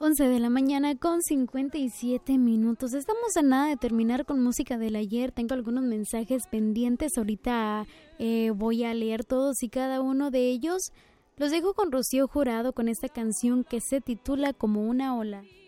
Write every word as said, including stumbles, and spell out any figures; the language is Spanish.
once de la mañana con cincuenta y siete minutos. Estamos a nada de terminar con música del ayer. Tengo algunos mensajes pendientes. Ahorita eh, voy a leer todos y cada uno de ellos. Los dejo con Rocío Jurado con esta canción que se titula Como una ola.